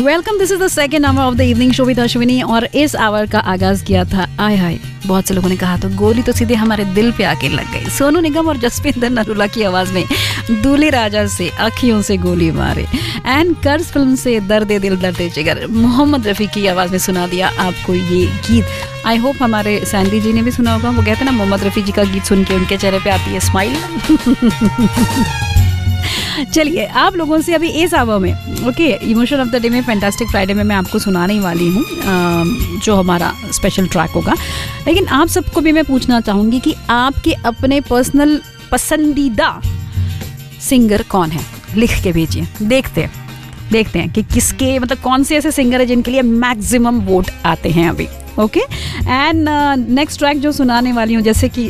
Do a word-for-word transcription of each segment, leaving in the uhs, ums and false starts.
Welcome, this is the second hour of the evening show with Ashwini. और इस our का आगाज किया था आय हाय, बहुत से लोगों ने कहा तो गोली तो सीधे हमारे दिल पे आके लग गई। सोनू निगम और जसविंदर नरूला की आवाज में दूल्हे राजा से अखियों से गोली मारे, एंड कर्ज फिल्म से दर्द दिल दर्द जिगर मोहम्मद रफ़ी की आवाज में सुना दिया आपको ये गीत। आई होप हमारे सैंडी जी ने भी सुना होगा। वो कहते हैं ना, मोहम्मद रफ़ी जी का गीत सुन के उनके चेहरे पे आती है स्माइल। चलिए, आप लोगों से अभी इस आवर में okay emotion of the day में फैंटास्टिक फ्राइडे में मैं आपको सुनाने वाली हूँ जो हमारा स्पेशल ट्रैक होगा। लेकिन आप सबको भी मैं पूछना चाहूँगी कि आपके अपने पर्सनल पसंदीदा सिंगर कौन है, लिख के भेजिए। देखते हैं देखते हैं कि किसके मतलब कौन से ऐसे सिंगर है जिनके लिए मैक्सिमम वोट आते हैं अभी। ओके, एंड नेक्स्ट ट्रैक जो सुनाने वाली हूँ, जैसे कि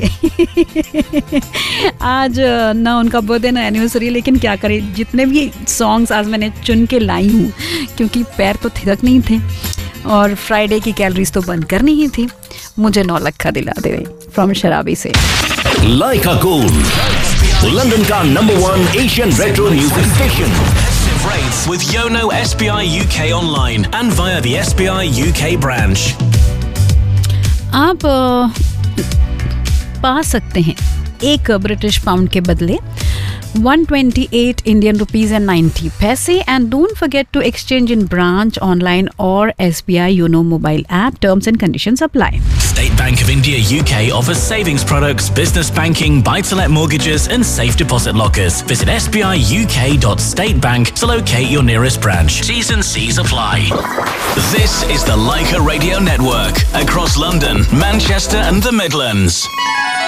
आज uh, ना उनका बर्थडे ना एनिवर्सरी, लेकिन क्या करें, जितने भी सॉन्ग्स आज मैंने चुन के लाई हूँ क्योंकि पैर तो थिरक नहीं थे और फ्राइडे की कैलोरीज तो बंद करनी ही थी। मुझे नौ लखा दिला दे रही फ्रॉम शराबी से। लाइका गोल्ड, लंदन का number one Asian retro music station. Rates with Yono S B I U K online and via the S B I U K branch. आप पा सकते हैं एक ब्रिटिश पाउंड के बदले one twenty-eight Indian rupees and ninety paise, and don't forget to exchange in branch, online or S B I Yono mobile app. Terms and conditions apply. State Bank of India U K offers savings products, business banking, buy-to-let mortgages and safe deposit lockers. Visit s b i u k dot state bank to locate your nearest branch. T's and C's apply. This is the Leica Radio Network across London, Manchester and the Midlands.